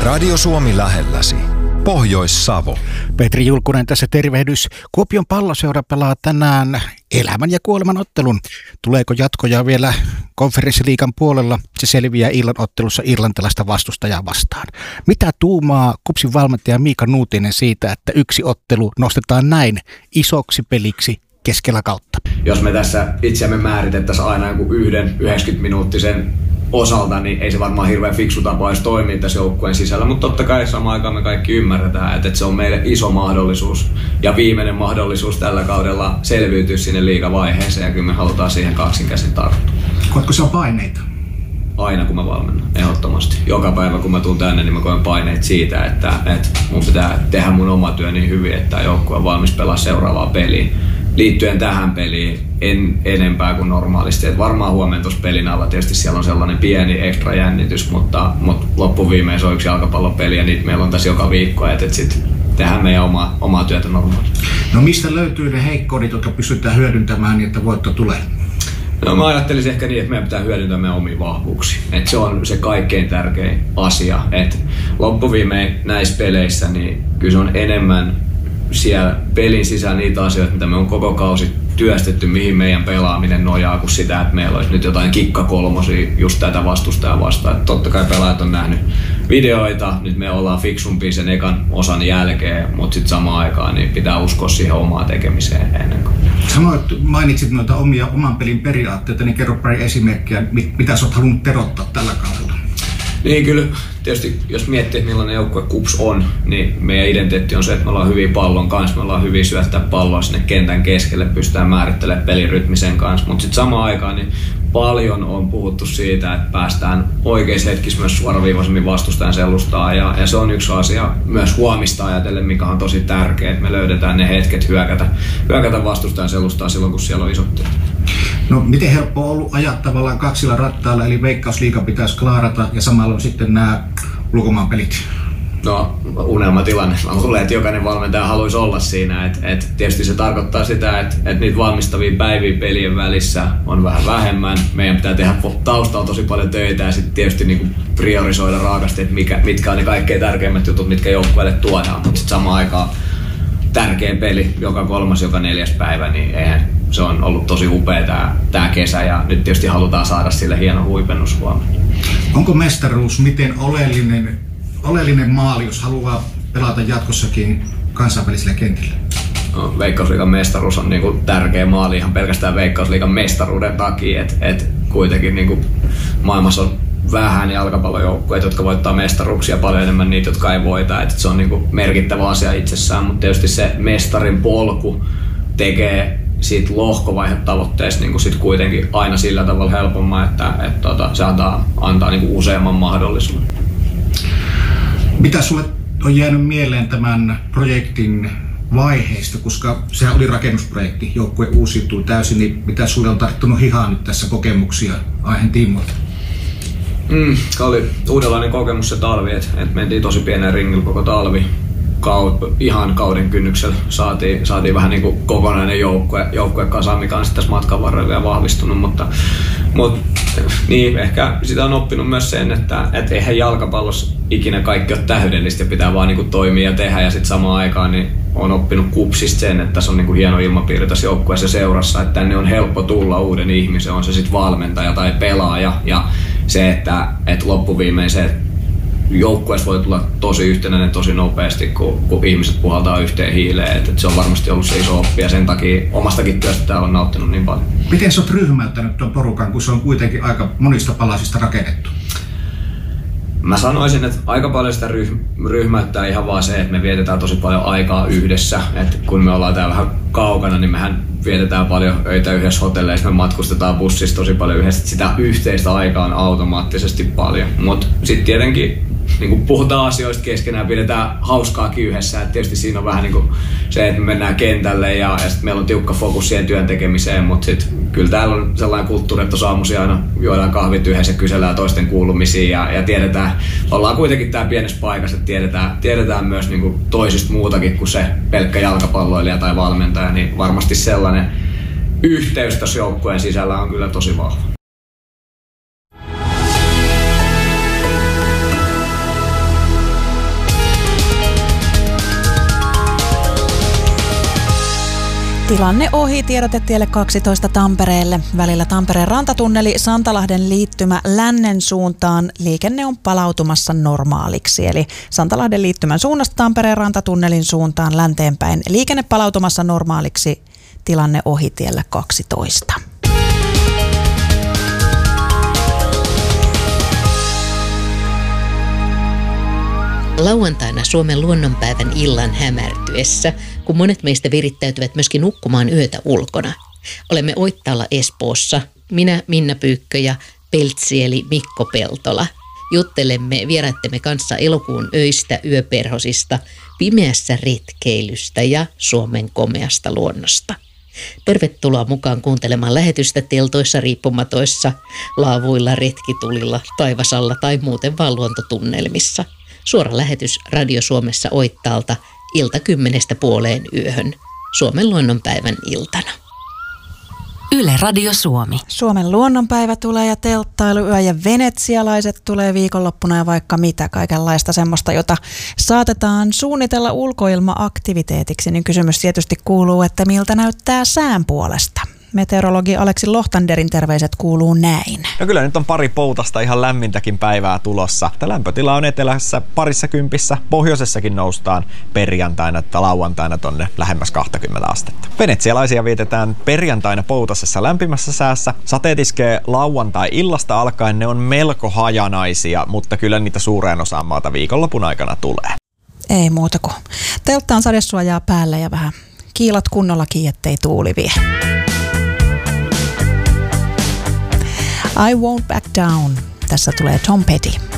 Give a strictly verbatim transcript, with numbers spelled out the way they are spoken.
Radio Suomi lähelläsi. Pohjois-Savo. Petri Julkunen tässä tervehdys. Kuopion Palloseura pelaa tänään elämän ja kuoleman ottelun. Tuleeko jatkoja vielä konferenssiliigan puolella? Se selviää illan ottelussa irlantilaista vastustajaa vastaan. Mitä tuumaa KuPSin valmentaja Miika Nuutinen siitä, että yksi ottelu nostetaan näin isoksi peliksi keskellä kautta? Jos me tässä itseämme määritettäisiin aina joku yhden yhdeksänkymmentä-minuuttisen osalta, niin ei se varmaan hirveän fiksu tapa edes toimia tässä joukkueen sisällä, mutta totta kai samaan aikaan me kaikki ymmärretään, että se on meille iso mahdollisuus ja viimeinen mahdollisuus tällä kaudella selviytyä sinne liigavaiheeseen, ja kyllä me halutaan siihen kaksin käsin tarttua. Koetko sä paineita? Aina kun mä valmennan, ehdottomasti. Joka päivä kun mä tuun tänne, niin mä koen paineet siitä, että, että mun pitää tehdä mun oma työ niin hyvin, että tämä joukkue on valmis pelaa seuraavaa peliä. Liittyen tähän peliin en enempää kuin normaalisti. Et varmaan huomenna tuossa pelin alla tietysti siellä on sellainen pieni ekstra jännitys, mutta, mutta loppuviimein se on yksi jalkapallopeli ja niitä meillä on tässä joka viikko, että et sitten tehdään meidän omaa, omaa työtä normaalisti. No mistä löytyy ne heikkoudet, jotka pystytään hyödyntämään niin, että voitto tulee? No mä ajattelisin ehkä niin, että meidän pitää hyödyntää meidän omia vahvuuksia. Et se on se kaikkein tärkein asia. Et loppuviimein näissä peleissä niin kyllä se on enemmän siellä pelin sisällä niitä asioita, mitä me on koko kausi työstetty, mihin meidän pelaaminen nojaa, kuin sitä, että meillä olisi nyt jotain kikkakolmosia just tätä vastustajaa vastaan. Et totta kai pelaajat on nähnyt videoita, nyt me ollaan fiksumpia sen ekan osan jälkeen, mutta sitten samaan aikaan niin pitää uskoa siihen omaan tekemiseen ennen kuin. Sanoit, mainitsit noita omia oman pelin periaatteita, niin kerro pari esimerkkiä, mitä sä oot halunnut terottaa tällä kaudella. Niin kyllä, tietysti jos miettii, että millainen joukkue KuPS on, niin meidän identiteetti on se, että me ollaan hyviä pallon kanssa, me ollaan hyviä syöttää palloa sinne kentän keskelle, pystytään määrittelemään pelirytmisen kanssa, mutta sitten samaan aikaan niin paljon on puhuttu siitä, että päästään oikeissa hetkissä myös suoraviivaisemmin vastustajan selustaa, ja, ja se on yksi asia myös huomista ajatellen, mikä on tosi tärkeää, että me löydetään ne hetket hyökätä, hyökätä vastustajan selustaa silloin, kun siellä on isot työt. No miten helppo on ollut ajaa tavallaan kaksilla rattailla, eli Veikkausliiga pitäisi klaarata ja samalla on sitten nämä ulkomaanpelit? No unelmatilanne. Mä luulen, että jokainen valmentaja haluaisi olla siinä. Et, et tietysti se tarkoittaa sitä, että et niitä valmistavia päiviä pelien välissä on vähän vähemmän. Meidän pitää tehdä taustalla tosi paljon töitä ja sitten tietysti niinku priorisoida raakasti, että mikä, mitkä on ne kaikkein tärkeimmät jutut, mitkä joukkueelle tuodaan. Mutta sitten samaan aikaan tärkein peli joka kolmas, joka neljäs päivä, niin eihän se on ollut tosi upea tää, tää kesä ja nyt tietysti halutaan saada sille hieno huipennus huomenna. Onko mestaruus miten oleellinen, oleellinen maali, jos haluaa pelata jatkossakin kansainvälisillä kentillä? No, Veikkausliigan mestaruus on niinku tärkeä maali ihan pelkästään Veikkausliigan mestaruuden takia, että et kuitenkin niinku maailmassa on vähän jalkapallojoukkueita, jotka voittaa mestaruuksia, paljon enemmän niitä, jotka ei voita. Et se on niinku merkittävä asia itsessään, mutta tietysti se mestarin polku tekee siitä lohkovaihetavoitteesta niinku sit kuitenkin aina sillä tavalla helpomman, että et tota, se antaa, antaa niinku useamman mahdollisuuden. Mitä sulle on jäänyt mieleen tämän projektin vaiheista, koska sehän oli rakennusprojekti, joukkue uusiutuu täysin, niin mitä sulle on tarttunut hihaan nyt tässä kokemuksia aiheen tiimoilta? Mm, se oli uudenlainen kokemus se talvi, että et mentiin tosi pieneen ringillä koko talvi. Kaud, ihan kauden kynnyksellä saatiin, saatiin vähän niin kuin kokonainen joukkue, joukkue kasaan, mikä on sitten tässä matkan varrella vielä vahvistunut, mutta, mutta niin, ehkä sitä on oppinut myös sen, että et eihän jalkapallossa ikinä kaikki ole täydellistä ja pitää vaan niin kuin toimia ja tehdä, ja sitten samaan aikaan niin on oppinut KuPSista sen, että tässä on niin kuin hieno ilmapiiri tässä joukkueessa seurassa, että tänne on helppo tulla uuden ihmisen, on se sitten valmentaja tai pelaaja, ja se, että et loppuviimein se, joukkueessa voi tulla tosi yhtenäinen tosi nopeasti, kun, kun ihmiset puhaltaa yhteen hiileen. Et, et se on varmasti ollut se iso oppi ja sen takia omastakin työstä täällä on nauttinut niin paljon. Miten sä oot ryhmäyttänyt tuon porukan, kun se on kuitenkin aika monista palasista rakennettu? Mä sanoisin, että aika paljon sitä ryhmäyttää ihan vaan se, että me vietetään tosi paljon aikaa yhdessä. Et kun me ollaan täällä vähän kaukana, niin mehän vietetään paljon öitä yhdessä hotelleissa, me matkustetaan bussissa tosi paljon yhdessä. Sitä yhteistä aikaa on automaattisesti paljon. Mutta sitten tietenkin niin kun puhutaan asioista keskenään, pidetään hauskaakin yhdessä. Et tietysti siinä on vähän niin kuin se, että me mennään kentälle ja, ja sitten meillä on tiukka fokus siihen työn tekemiseen. Mutta sitten kyllä täällä on sellainen kulttuuri, että tuossa aamuisin aina juodaan kahvit yhdessä ja kysellään toisten kuulumisia. Ja, ja tiedetään, ollaan kuitenkin tää pienessä paikassa, että tiedetään, tiedetään myös niin kuin toisista muutakin kuin se pelkkä jalkapalloilija tai valmentaja. Niin varmasti sellainen yhteys tässä joukkueen sisällä on kyllä tosi vahva. Tilanne ohi tiedotetielle kaksitoista Tampereelle. Välillä Tampereen rantatunneli Santalahden liittymä lännen suuntaan. Liikenne on palautumassa normaaliksi. Eli Santalahden liittymän suunnasta Tampereen rantatunnelin suuntaan länteenpäin. Liikenne palautumassa normaaliksi. Tilanne ohi tiellä kaksitoista. Lauantaina Suomen luonnonpäivän illan hämärtyessä, kun monet meistä virittäytyvät myöskin nukkumaan yötä ulkona. Olemme Oittaalla Espoossa, minä Minna Pyykkö ja Peltsi eli Mikko Peltola. Juttelemme vieraittemme kanssa elokuun öistä, yöperhosista, pimeässä retkeilystä ja Suomen komeasta luonnosta. Tervetuloa mukaan kuuntelemaan lähetystä teltoissa, riippumatoissa, laavuilla, retkitulilla, taivasalla tai muuten vaan luontotunnelmissa. Suora lähetys Radio Suomessa Oittaalta ilta kymmenestä puoleen yöhön Suomen luonnonpäivän iltana. Yle Radio Suomi. Suomen luonnonpäivä tulee ja telttailuyö ja venetsialaiset tulee viikonloppuna ja vaikka mitä kaikenlaista semmoista, jota saatetaan suunnitella ulkoilma-aktiviteetiksi, niin kysymys tietysti kuuluu, että miltä näyttää sään puolesta. Meteorologi Aleksi Lohtanderin terveiset kuuluu näin. No kyllä nyt on pari poutasta ihan lämmintäkin päivää tulossa. Lämpötila on etelässä parissa kympissä, pohjoisessakin noustaan perjantaina että lauantaina tonne lähemmäs kaksikymmentä astetta. Venetsialaisia vietetään perjantaina poutasessa lämpimässä säässä. Sateet iskee lauantai-illasta alkaen, ne on melko hajanaisia, mutta kyllä niitä suureen osaan maata viikonlopun aikana tulee. Ei muuta kuin telttaan sadesuojaa päälle ja vähän kiilat kunnollakin, ettei tuuli vie. I Won't Back Down. Tässä tulee Tom Petty.